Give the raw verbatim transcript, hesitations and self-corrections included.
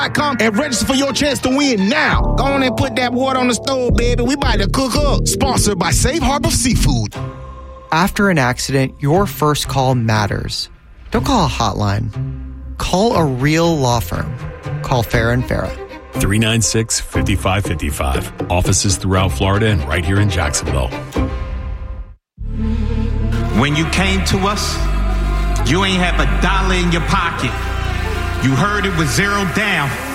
com and register for your chance to win now. Go on and put that water on the stove, baby. We about to cook up. Sponsored by Safe Harbor Seafood. After an accident, your first call matters. Don't call a hotline. Call a real law firm. Call Farah and Farah. three nine six, five five five five. Offices throughout Florida and right here in Jacksonville. When you came to us, you ain't have a dollar in your pocket. You heard it was zero down.